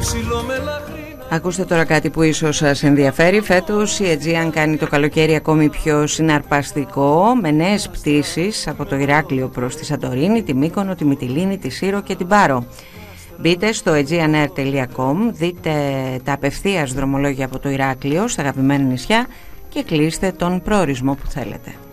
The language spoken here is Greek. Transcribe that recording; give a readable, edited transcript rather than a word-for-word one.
Ακούστε τώρα κάτι που ίσως σας ενδιαφέρει. Φέτος η Aegean κάνει το καλοκαίρි ακόμη πιο συναρπαστικό, με νέες πτήσεις από το Ηράκλειο προς τη Σαντορίνη, τη Μύκονο, τη Μυτιλήνη, τη Σύρο και την Πάρο. Μπείτε στο aegeanair.com, δείτε τα απευθείας δρομολόγια από το Ηράκλειο στα αγαπημένα νησιά και κλείστε τον προορισμό που θέλετε.